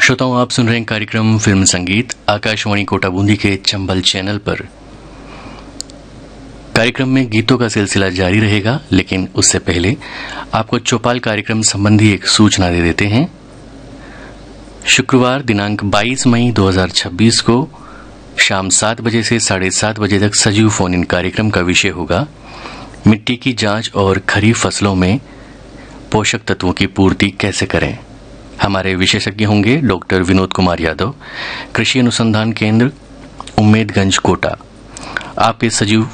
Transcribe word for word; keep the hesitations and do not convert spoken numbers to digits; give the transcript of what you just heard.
श्रोताओं, आप सुन रहे हैं कार्यक्रम फिल्म संगीत आकाशवाणी कोटा बूंदी के चंबल चैनल पर। कार्यक्रम में गीतों का सिलसिला जारी रहेगा, लेकिन उससे पहले आपको चौपाल कार्यक्रम संबंधी एक सूचना दे देते हैं। शुक्रवार दिनांक बाईस मई दो हज़ार छब्बीस को शाम सात बजे से साढ़े सात बजे तक सजीव फोन इन कार्यक्रम का विषय होगा मिट्टी की जांच और खरीफ फसलों में पोषक तत्वों की पूर्ति कैसे करें। हमारे विशेषज्ञ होंगे डॉक्टर विनोद कुमार यादव, कृषि अनुसंधान केंद्र उम्मेदगंज कोटा। आप इस सजीव